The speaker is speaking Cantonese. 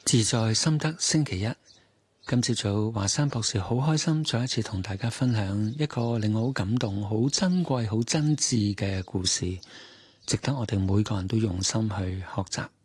自在心得星期一，今朝早華山博士好開心再一次同大家分享一個令我好感動、好珍貴、好真摯嘅故事，值得我哋每個人都用心去學習。